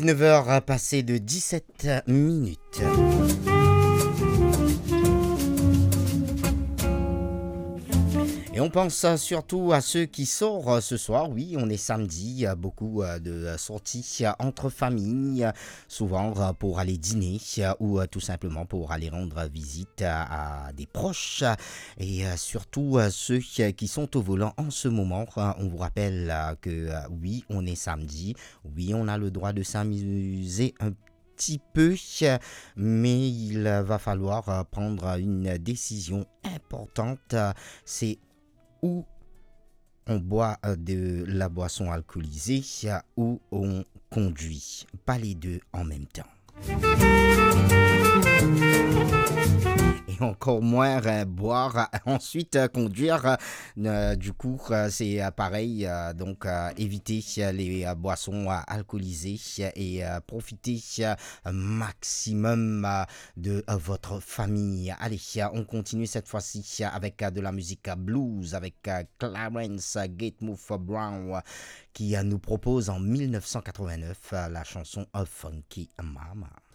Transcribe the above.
19h passé de 17 minutes. Et on pense surtout à ceux qui sortent ce soir. Oui, on est samedi, beaucoup de sorties entre familles, souvent pour aller dîner ou tout simplement pour aller rendre visite à des proches. Et surtout ceux qui sont au volant en ce moment. On vous rappelle que oui, on est samedi. Oui, on a le droit de s'amuser un petit peu, mais il va falloir prendre une décision importante. C'est où on boit de la boisson alcoolisée ou on conduit. Pas les deux en même temps. Et encore moins boire, ensuite conduire. Du coup, c'est pareil. Donc, évitez les boissons alcoolisées et profitez maximum de votre famille. Allez, on continue cette fois-ci avec de la musique blues, avec Clarence Gatemouth Brown qui nous propose en 1989 la chanson Funky Mama.